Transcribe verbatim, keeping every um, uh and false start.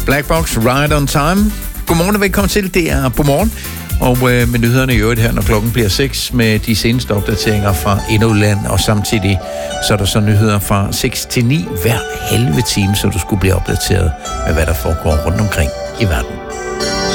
Black Box, Right on Time. Godmorgen og velkommen til. Det er på morgen. Og øh, med nyhederne i øvrigt her, når klokken bliver seks, med de seneste opdateringer fra Indland, og samtidig så er der så nyheder fra seks til ni hver halve time, så du skulle blive opdateret med, hvad der foregår rundt omkring i verden.